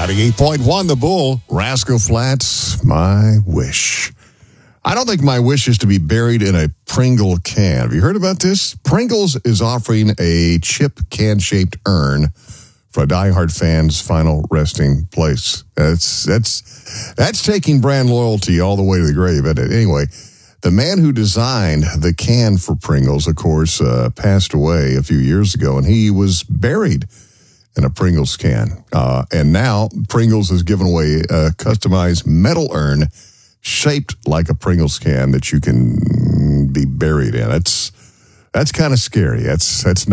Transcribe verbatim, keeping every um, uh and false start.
ninety-eight point one The Bull, Rascal Flatts, My Wish. I don't think my wish is to be buried in a Pringle can. Have you heard about this? Pringles is offering a chip can-shaped urn for a diehard fan's final resting place. That's that's that's taking brand loyalty all the way to the grave. But anyway, the man who designed the can for Pringles, of course, uh, passed away a few years ago, and he was buried in a Pringles can. Uh, and now Pringles has given away a customized metal urn shaped like a Pringles can that you can be buried in. That's that's kind of scary. That's that's